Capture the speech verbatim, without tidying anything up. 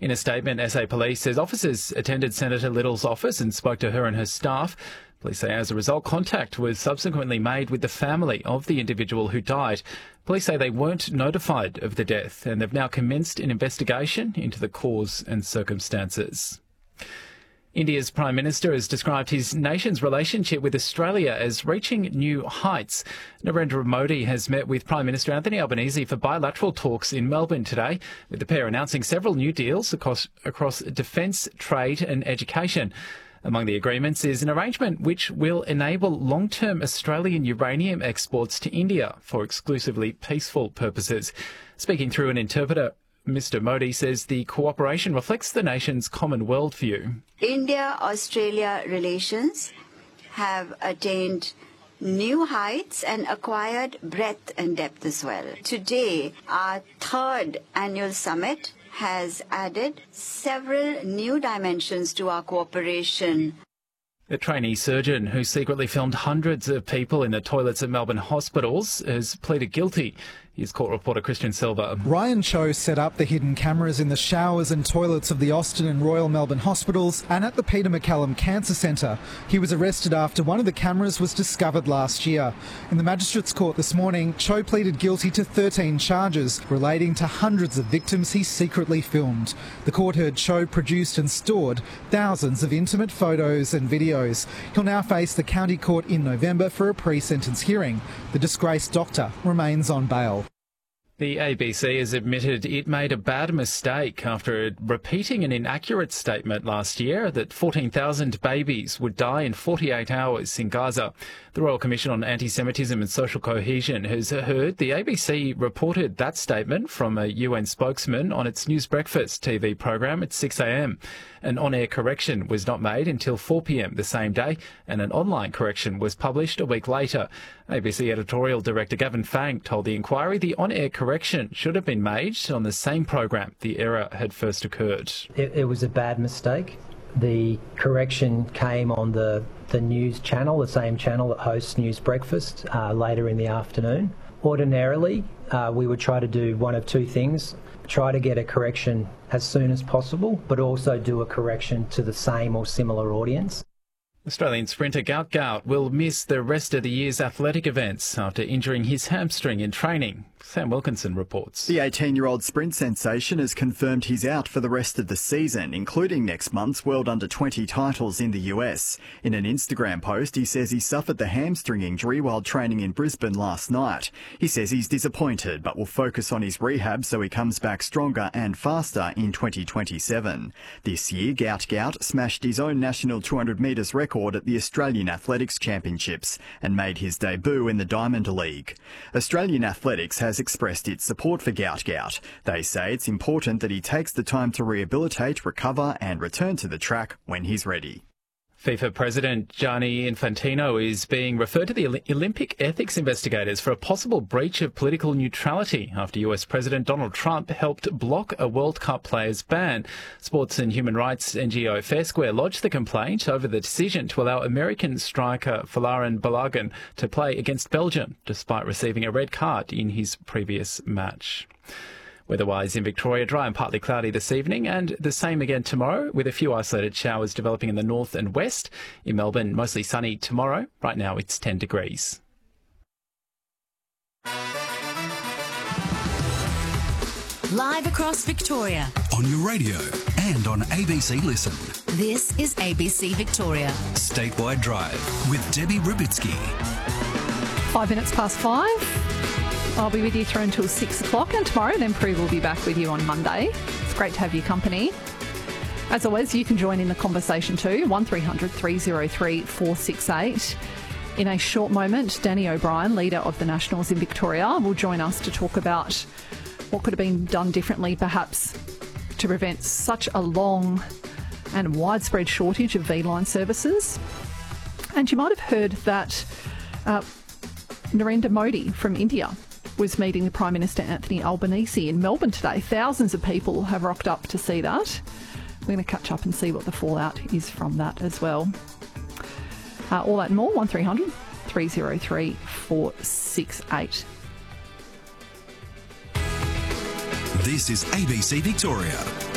In a statement, S A Police says officers attended Senator Little's office and spoke to her and her staff. Police say as a result, contact was subsequently made with the family of the individual who died. Police say they weren't notified of the death and they've now commenced an investigation into the cause and circumstances. India's Prime Minister has described his nation's relationship with Australia as reaching new heights. Narendra Modi has met with Prime Minister Anthony Albanese for bilateral talks in Melbourne today, with the pair announcing several new deals across, across defence, trade and education. Among the agreements is an arrangement which will enable long-term Australian uranium exports to India for exclusively peaceful purposes. Speaking through an interpreter, Mister Modi says the cooperation reflects the nation's common worldview. India-Australia relations have attained new heights and acquired breadth and depth as well. Today, our third annual summit has added several new dimensions to our cooperation. A trainee surgeon who secretly filmed hundreds of people in the toilets at Melbourne hospitals has pleaded guilty. Here's court reporter Christian Silva. Ryan Cho set up the hidden cameras in the showers and toilets of the Austin and Royal Melbourne hospitals and at the Peter MacCallum Cancer Centre. He was arrested after one of the cameras was discovered last year. In the Magistrates Court this morning, Cho pleaded guilty to thirteen charges relating to hundreds of victims he secretly filmed. The court heard Cho produced and stored thousands of intimate photos and videos. He'll now face the county court in November for a pre-sentence hearing. The disgraced doctor remains on bail. The A B C has admitted it made a bad mistake after repeating an inaccurate statement last year that fourteen thousand babies would die in forty-eight hours in Gaza. The Royal Commission on Anti-Semitism and Social Cohesion has heard the A B C reported that statement from a U N spokesman on its News Breakfast T V program at six a m. An on-air correction was not made until four p m the same day, and an online correction was published a week later. A B C editorial director Gavin Fang told the inquiry the on-air correction should have been made on the same program the error had first occurred. It, it was a bad mistake. The correction came on the, the news channel, the same channel that hosts News Breakfast, uh, later in the afternoon. Ordinarily, uh, we would try to do one of two things. Try to get a correction as soon as possible, but also do a correction to the same or similar audience. Australian sprinter Gout Gout will miss the rest of the year's athletic events after injuring his hamstring in training. Sam Wilkinson reports. The eighteen-year-old sprint sensation has confirmed he's out for the rest of the season, including next month's World Under twenty titles in the U S. In an Instagram post, he says he suffered the hamstring injury while training in Brisbane last night. He says he's disappointed, but will focus on his rehab so he comes back stronger and faster in twenty twenty-seven. This year, Gout Gout smashed his own national two hundred metres record at the Australian Athletics Championships and made his debut in the Diamond League. Australian Athletics has expressed its support for Gout Gout. They say it's important that he takes the time to rehabilitate, recover and return to the track when he's ready. FIFA President Gianni Infantino is being referred to the Olympic ethics investigators for a possible breach of political neutrality after U S President Donald Trump helped block a World Cup players' ban. Sports and human rights N G O Fair Square lodged the complaint over the decision to allow American striker Folarin Balogun to play against Belgium, despite receiving a red card in his previous match. Weather-wise in Victoria, dry and partly cloudy this evening and the same again tomorrow with a few isolated showers developing in the north and west. In Melbourne, mostly sunny tomorrow. Right now it's ten degrees. Live across Victoria. On your radio and on A B C Listen. This is A B C Victoria. Statewide Drive with Debbie Rubitsky. Five minutes past five. I'll be with you through until six o'clock, and tomorrow then Prue will be back with you on Monday. It's great to have your company. As always, you can join in the conversation too, one three hundred three oh three four six eight. In a short moment, Danny O'Brien, leader of the Nationals in Victoria, will join us to talk about what could have been done differently, perhaps, to prevent such a long and widespread shortage of V-line services. And you might have heard that uh, Narendra Modi from India was meeting the Prime Minister Anthony Albanese in Melbourne today. Thousands of people have rocked up to see that. We're going to catch up and see what the fallout is from that as well. Uh, all that and more, one three hundred three oh three four six eight. This is A B C Victoria.